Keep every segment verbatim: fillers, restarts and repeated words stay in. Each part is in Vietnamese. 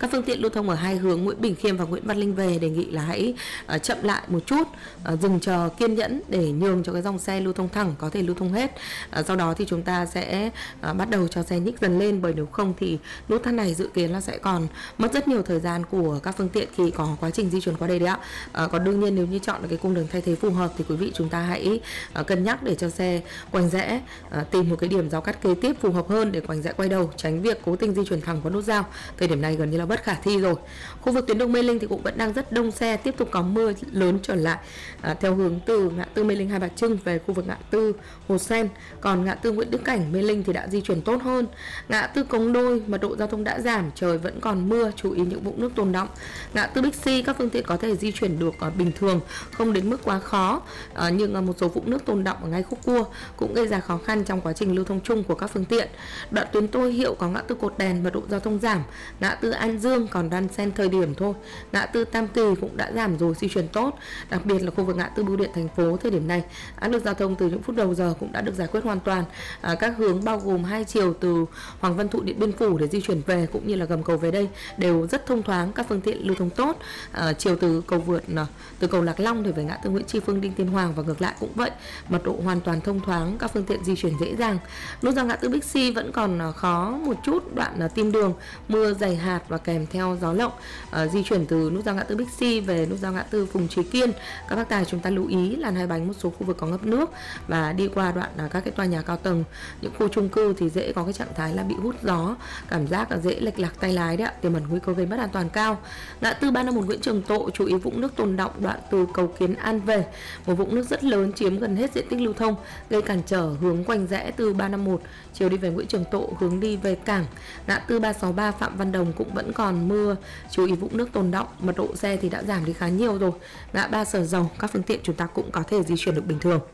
Các phương tiện lưu thông ở hai hướng Nguyễn Bỉnh Khiêm và Nguyễn Văn Linh về đề nghị là hãy uh, chậm lại một chút, uh, dừng chờ kiên nhẫn để nhường cho cái dòng xe lưu thông thẳng có thể lưu thông hết. Uh, sau đó thì chúng ta sẽ uh, bắt đầu cho xe nhích dần lên, bởi nếu không thì nút thắt này dự kiến là sẽ còn mất rất nhiều thời gian của các phương tiện khi có quá trình di chuyển qua đây đấy ạ. Uh, còn đương nhiên nếu như chọn được cái cung đường thay thế phù hợp thì quý vị chúng ta hãy uh, cân nhắc để cho xe quanh rẽ, uh, tìm một cái điểm giao cắt kế tiếp phù hợp hơn để quanh rẽ quay đầu, tránh việc cố tình di chuyển thẳng qua nút giao. Thời điểm này gần như là bất khả thi rồi. Khu vực tuyến đường Mê Linh thì cũng vẫn đang rất đông xe, tiếp tục có mưa lớn trở lại à, theo hướng từ ngã tư Mê Linh Hai Bà Trưng về khu vực ngã tư Hồ Sen. Còn ngã tư Nguyễn Đức Cảnh Mê Linh thì đã di chuyển tốt hơn. Ngã tư Cống Đôi mật độ giao thông đã giảm, trời vẫn còn mưa, chú ý những vũng nước tồn đọng. Ngã tư Bixi các phương tiện có thể di chuyển được uh, bình thường, không đến mức quá khó, uh, nhưng uh, một số vũng nước tồn đọng ở ngay khúc cua cũng gây ra khó khăn trong quá trình lưu thông chung của các phương tiện. Đoạn tuyến Tô Hiệu có ngã tư Cột Đèn mật độ giao thông giảm, ngã tư An Dương còn đan xen thời điểm thôi, ngã tư Tam Kỳ cũng đã giảm rồi, di chuyển tốt. Đặc biệt là khu vực ngã tư Bưu điện thành phố thời điểm này áp lực giao thông từ những phút đầu giờ cũng đã được giải quyết hoàn toàn. À, các hướng bao gồm hai chiều từ Hoàng Văn Thụ Điện Biên Phủ để di chuyển về cũng như là gầm cầu về đây đều rất thông thoáng, các phương tiện lưu thông tốt. À, chiều từ cầu vượt từ cầu Lạc Long để về ngã tư Nguyễn Tri Phương Đinh Tiên Hoàng và ngược lại cũng vậy, mật độ hoàn toàn thông thoáng, các phương tiện di chuyển dễ dàng. Nút giao ngã tư Bixi vẫn còn khó một chút, đoạn Tim Đường mưa dày hạt và kèm theo gió lộng. À, di chuyển từ nút giao ngã tư Bixi về nút giao ngã tư Phùng Trí Kiên, các bác tài chúng ta lưu ý làn hai bánh một số khu vực có ngập nước, và đi qua đoạn là các cái tòa nhà cao tầng, những khu chung cư thì dễ có cái trạng thái là bị hút gió, cảm giác là dễ lệch lạc tay lái đấy ạ, tiềm ẩn nguy cơ gây mất an toàn cao. Ngã tư ba năm một Nguyễn Trường Tộ chú ý vũng nước tồn đọng đoạn từ cầu Kiến An về, một vũng nước rất lớn chiếm gần hết diện tích lưu thông, gây cản trở hướng quanh rẽ từ ba năm một chiều đi về Nguyễn Trường Tộ hướng đi về cảng. Ngã tư ba sáu ba Phạm Văn Đồng cũng vẫn còn mưa, chú ý vũng nước tồn đọng, mật độ xe thì đã giảm đi khá nhiều rồi. Ngã ba Sở Dầu các phương tiện chúng ta cũng có thể di chuyển được bình thường.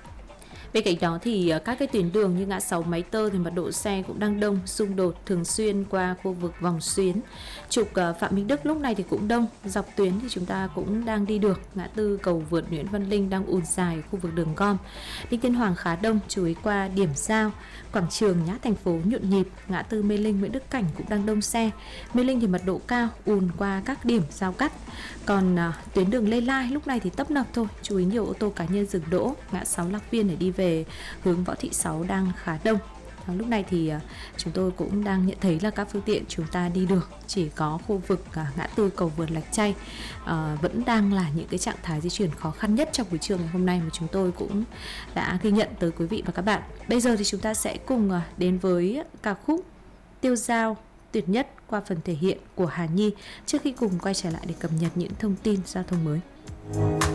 Bên cạnh đó thì các cái tuyến đường như ngã sáu Máy Tơ thì mật độ xe cũng đang đông, xung đột thường xuyên qua khu vực Vòng Xuyến. Trục Phạm Minh Đức lúc này thì cũng đông, dọc tuyến thì chúng ta cũng đang đi được. Ngã tư cầu vượt Nguyễn Văn Linh đang ùn dài khu vực đường gom. Đinh Tiên Hoàng khá đông, chú ý qua điểm giao. Quảng trường Nhã thành phố nhộn nhịp. Ngã tư Mê Linh Nguyễn Đức Cảnh cũng đang đông xe. Mê Linh thì mật độ cao, ùn qua các điểm giao cắt. Còn uh, tuyến đường Lê Lai lúc này thì tấp nập thôi, chú ý nhiều ô tô cá nhân dừng đỗ. Ngã sáu Lạc Viên để đi về hướng Võ Thị Sáu đang khá đông. À, lúc này thì uh, chúng tôi cũng đang nhận thấy là các phương tiện chúng ta đi được, chỉ có khu vực uh, ngã tư cầu vượt Lạch Tray uh, vẫn đang là những cái trạng thái di chuyển khó khăn nhất trong buổi trưa ngày hôm nay mà chúng tôi cũng đã ghi nhận tới quý vị và các bạn. Bây giờ thì chúng ta sẽ cùng uh, đến với ca khúc Tiêu Dao tuyệt nhất qua phần thể hiện của Hà Nhi trước khi cùng quay trở lại để cập nhật những thông tin giao thông mới.